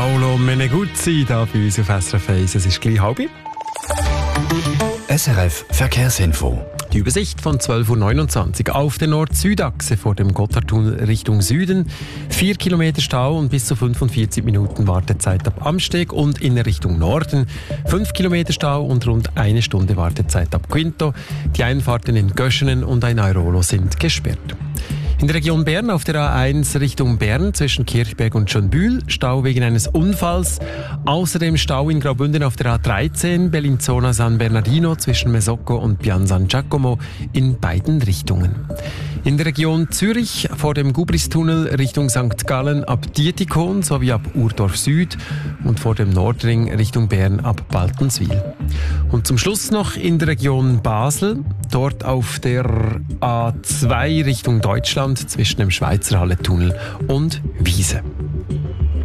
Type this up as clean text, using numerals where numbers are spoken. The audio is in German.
Paolo Meneguzzi da bei uns auf SRF 1. Es ist gleich halb. SRF Verkehrsinfo. Die Übersicht von 12.29 Uhr auf der Nord-Süd-Achse vor dem Gotthardtunnel Richtung Süden. 4 Kilometer Stau und bis zu 45 Minuten Wartezeit ab Amsteg und in Richtung Norden. 5 Kilometer Stau und rund 1 Stunde Wartezeit ab Quinto. Die Einfahrten in Göschenen und ein Airolo sind gesperrt. In der Region Bern auf der A1 Richtung Bern zwischen Kirchberg und Schönbühl Stau wegen eines Unfalls. Außerdem Stau in Graubünden auf der A13 Bellinzona San Bernardino zwischen Mesocco und Pian San Giacomo in beiden Richtungen. In der Region Zürich vor dem Gubristunnel Richtung St. Gallen ab Dietikon sowie ab Urdorf Süd und vor dem Nordring Richtung Bern ab Baltenswil. Und zum Schluss noch in der Region Basel, dort auf der A2 Richtung Deutschland zwischen dem Schweizer Halletunnel und Wiese.